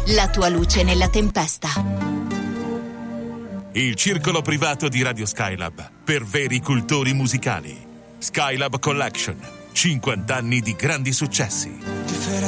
La tua luce nella tempesta. Il circolo privato di Radio Skylab per veri cultori musicali. Skylab Collection. 50 anni di grandi successi.